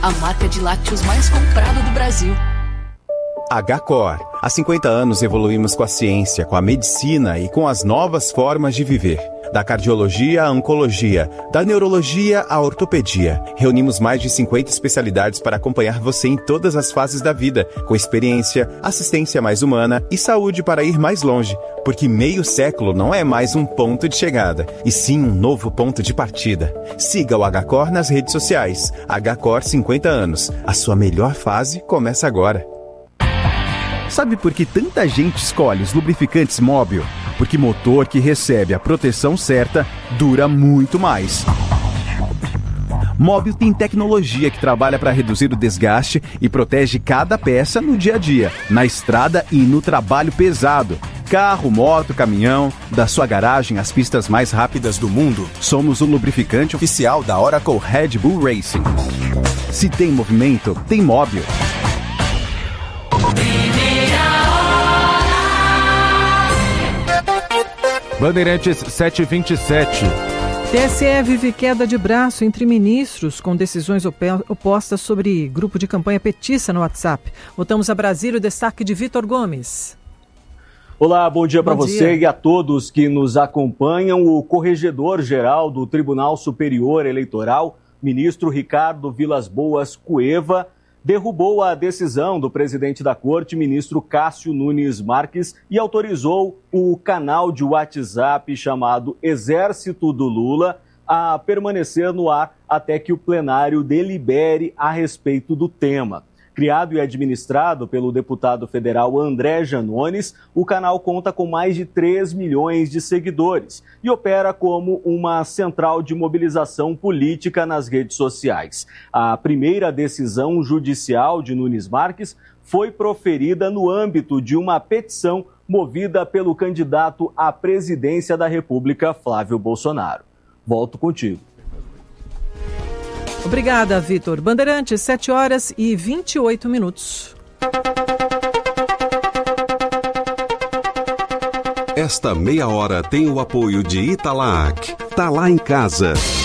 a marca de lácteos mais comprada do Brasil. HCOR. Há 50 anos evoluímos com a ciência, com a medicina e com as novas formas de viver. Da cardiologia à oncologia, da neurologia à ortopedia. Reunimos mais de 50 especialidades para acompanhar você em todas as fases da vida, com experiência, assistência mais humana e saúde para ir mais longe. Porque meio século não é mais um ponto de chegada, e sim um novo ponto de partida. Siga o HCOR nas redes sociais. HCOR 50 anos. A sua melhor fase começa agora. Sabe por que tanta gente escolhe os lubrificantes Móbil? Porque motor que recebe a proteção certa dura muito mais. Móbil tem tecnologia que trabalha para reduzir o desgaste e protege cada peça no dia a dia, na estrada e no trabalho pesado. Carro, moto, caminhão, da sua garagem às pistas mais rápidas do mundo, somos o lubrificante oficial da Oracle Red Bull Racing. Se tem movimento, tem Móbil. Bandeirantes 727. TSE vive queda de braço entre ministros com decisões opostas sobre grupo de campanha petista no WhatsApp. Voltamos a Brasília, o destaque de Vitor Gomes. Olá, bom dia para você e a todos que nos acompanham. O corregedor-geral do Tribunal Superior Eleitoral, ministro Ricardo Vilas Boas Cueva, derrubou a decisão do presidente da Corte, ministro Cássio Nunes Marques, e autorizou o canal de WhatsApp chamado Exército do Lula a permanecer no ar até que o plenário delibere a respeito do tema. Criado e administrado pelo deputado federal André Janones, o canal conta com mais de 3 milhões de seguidores e opera como uma central de mobilização política nas redes sociais. A primeira decisão judicial de Nunes Marques foi proferida no âmbito de uma petição movida pelo candidato à presidência da República, Flávio Bolsonaro. Volto contigo. Obrigada, Vitor. Bandeirantes, 7h28. Esta meia hora tem o apoio de Italac. Tá lá em casa.